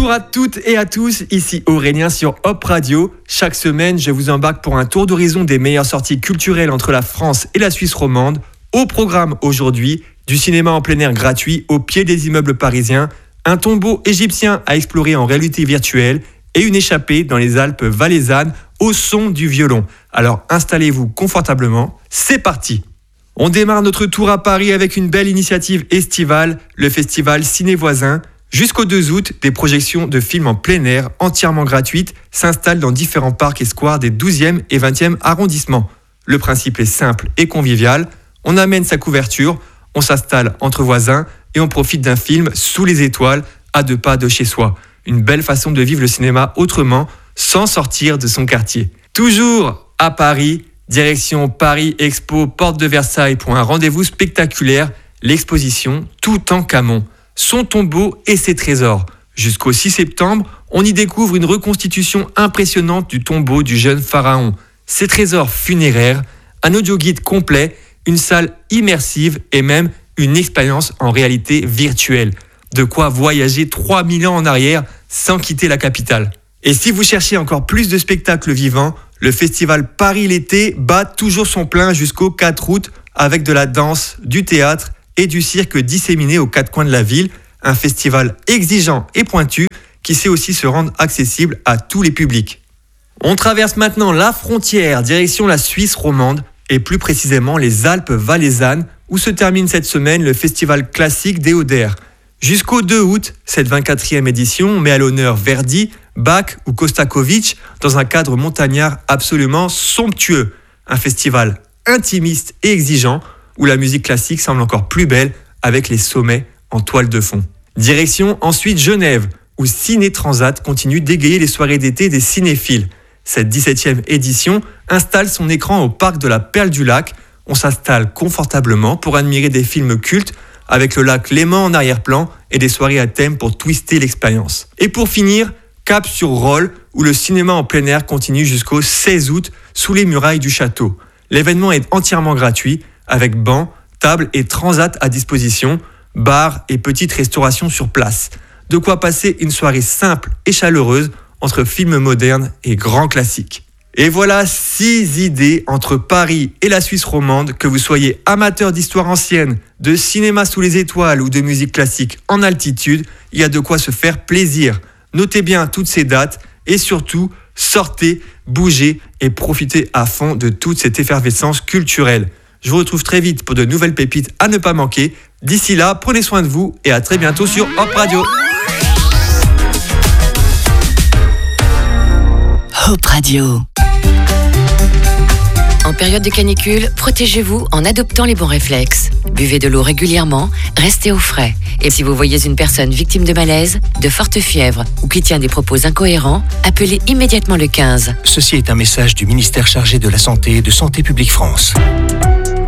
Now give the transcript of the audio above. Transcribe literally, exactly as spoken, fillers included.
Bonjour à toutes et à tous, ici Aurélien sur Hop Radio. Chaque semaine, je vous embarque pour un tour d'horizon des meilleures sorties culturelles entre la France et la Suisse romande. Au programme aujourd'hui, du cinéma en plein air gratuit au pied des immeubles parisiens, un tombeau égyptien à explorer en réalité virtuelle et une échappée dans les Alpes valaisannes au son du violon. Alors installez-vous confortablement, c'est parti! On démarre notre tour à Paris avec une belle initiative estivale, le festival Ciné Voisin. Jusqu'au deux août, des projections de films en plein air, entièrement gratuites, s'installent dans différents parcs et squares des douzième et vingtième arrondissements. Le principe est simple et convivial. On amène sa couverture, on s'installe entre voisins et on profite d'un film sous les étoiles, à deux pas de chez soi. Une belle façon de vivre le cinéma autrement, sans sortir de son quartier. Toujours à Paris, direction Paris Expo, porte de Versailles pour un rendez-vous spectaculaire, l'exposition Toutankhamon, son tombeau et ses trésors. Jusqu'au six septembre, on y découvre une reconstitution impressionnante du tombeau du jeune pharaon, ses trésors funéraires, un audio-guide complet, une salle immersive et même une expérience en réalité virtuelle. De quoi voyager trois mille ans en arrière sans quitter la capitale. Et si vous cherchez encore plus de spectacles vivants, le festival Paris l'été bat toujours son plein jusqu'au quatre août avec de la danse, du théâtre et du cirque disséminés aux quatre coins de la ville. Un festival exigeant et pointu qui sait aussi se rendre accessible à tous les publics. On traverse maintenant la frontière, direction la Suisse romande et plus précisément les Alpes valaisannes où se termine cette semaine le festival classique des Oder. Jusqu'au deux août, cette vingt-quatrième édition met à l'honneur Verdi, Bach ou Kostakovitch dans un cadre montagnard absolument somptueux. Un festival intimiste et exigeant où la musique classique semble encore plus belle avec les sommets en toile de fond. Direction ensuite Genève où Ciné Transat continue d'égayer les soirées d'été des cinéphiles. Cette dix-septième édition installe son écran au parc de la Perle du Lac. On s'installe confortablement pour admirer des films cultes avec le lac Léman en arrière-plan et des soirées à thème pour twister l'expérience. Et pour finir, cap sur Rolle, où le cinéma en plein air continue jusqu'au seize août sous les murailles du château. L'événement est entièrement gratuit, avec bancs, tables et transat à disposition, bars et petites restaurations sur place. De quoi passer une soirée simple et chaleureuse entre films modernes et grands classiques. Et voilà six idées entre Paris et la Suisse romande, que vous soyez amateur d'histoire ancienne, de cinéma sous les étoiles ou de musique classique en altitude, il y a de quoi se faire plaisir. Notez bien toutes ces dates et surtout, sortez, bougez et profitez à fond de toute cette effervescence culturelle. Je vous retrouve très vite pour de nouvelles pépites à ne pas manquer. D'ici là, prenez soin de vous et à très bientôt sur Hop Radio. Hop Radio. En période de canicule, protégez-vous en adoptant les bons réflexes. Buvez de l'eau régulièrement, restez au frais. Et si vous voyez une personne victime de malaise, de forte fièvre ou qui tient des propos incohérents, appelez immédiatement le quinze. Ceci est un message du ministère chargé de la Santé et de Santé publique France.